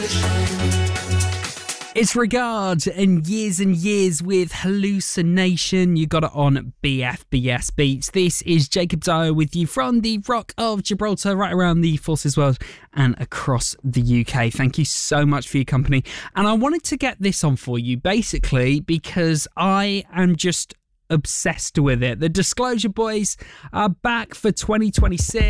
It's Regards and Years with Hallucination. You got it on BFBS Beats. This is Jacob Dyer with you from the Rock of Gibraltar, right around the Forces World and across the UK. Thank you so much for your company. And I wanted to get this on for you, basically, because I am just obsessed with it. The Disclosure Boys are back for 2026.